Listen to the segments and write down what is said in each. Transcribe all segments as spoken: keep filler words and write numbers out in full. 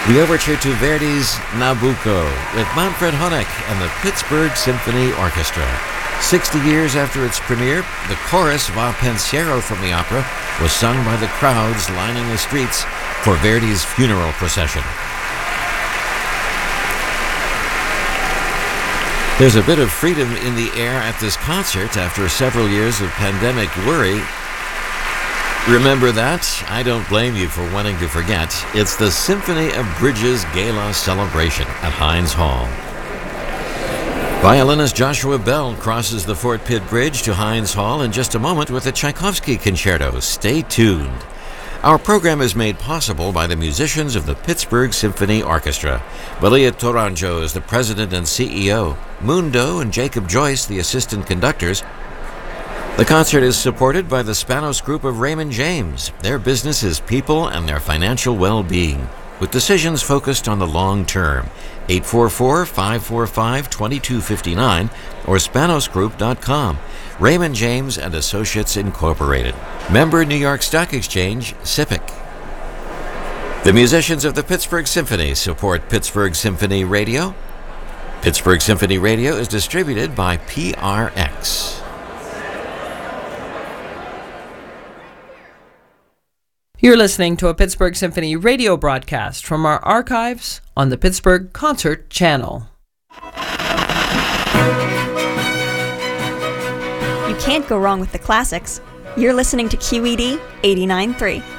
The overture to Verdi's Nabucco with Manfred Honeck and the Pittsburgh Symphony Orchestra. Sixty years after its premiere, the chorus Va Pensiero from the opera was sung by the crowds lining the streets for Verdi's funeral procession. There's a bit of freedom in the air at this concert after several years of pandemic worry. Remember that? I don't blame you for wanting to forget. It's the Symphony of Bridges Gala celebration at Heinz Hall. Violinist Joshua Bell crosses the Fort Pitt Bridge to Heinz Hall in just a moment with the Tchaikovsky Concerto. Stay tuned. Our program is made possible by the musicians of the Pittsburgh Symphony Orchestra. Valia Toranjo is the president and C E O. Mundo and Jacob Joyce, the assistant conductors. The concert is supported by the Spanos Group of Raymond James. Their business is people and their financial well-being, with decisions focused on the long term. eight four four, five four five, two two five nine or spanos group dot com. Raymond James and Associates Incorporated. Member New York Stock Exchange, S I P C. The musicians of the Pittsburgh Symphony support Pittsburgh Symphony Radio. Pittsburgh Symphony Radio is distributed by P R X. You're listening to a Pittsburgh Symphony radio broadcast from our archives on the Pittsburgh Concert Channel. You can't go wrong with the classics. You're listening to Q E D eighty-nine point three.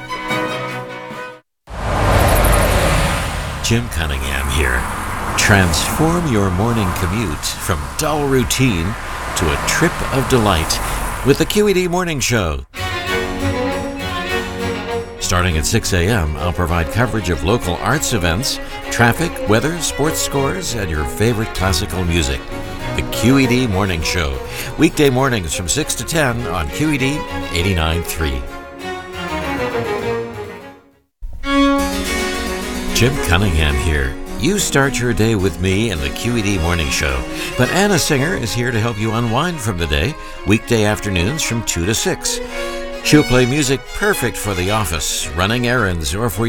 Jim Cunningham here. Transform your morning commute from dull routine to a trip of delight with the Q E D Morning Show. Starting at six a.m., I'll provide coverage of local arts events, traffic, weather, sports scores, and your favorite classical music. The Q E D Morning Show. Weekday mornings from six to ten on Q E D eighty-nine point three. Jim Cunningham here. You start your day with me and the Q E D Morning Show. But Anna Singer is here to help you unwind from the day, weekday afternoons from two to six. She'll play music perfect for the office, running errands, or for